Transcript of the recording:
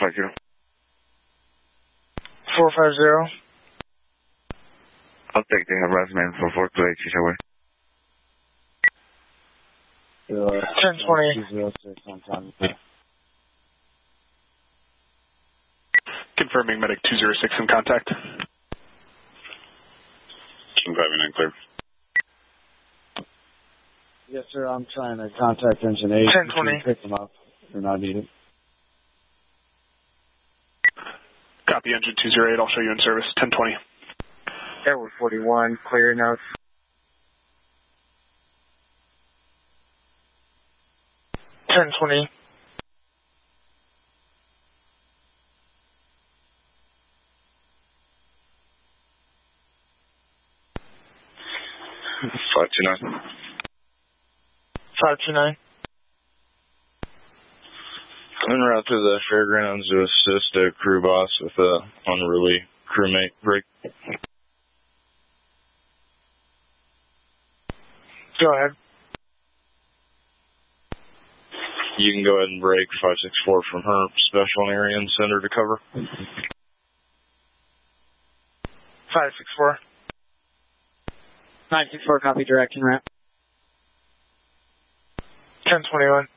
450. 450. I'll take the harassment for 428 Chisaway. 1020. Confirming medic 206 in contact. 259 clear. Yes, sir. I'm trying to contact engine 8. 1020. Pick them up. They're not needed. Copy engine 208. I'll show you in service. 1020. Edward 41, clear notes. 1020. Five two nine. 529. En route to the fairgrounds to assist a crew boss with a unruly crewmate break. Go ahead. You can go ahead and break 564 from her special area and send her to cover. 564. 964, copy direct and route. 1021.